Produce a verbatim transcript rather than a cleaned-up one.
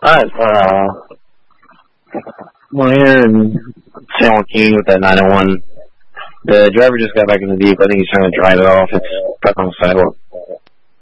Alright, uh, I'm here in San Joaquin with that nine oh one. The driver just got back in the Jeep. I think he's trying to drive it off. It's stuck on the sidewalk.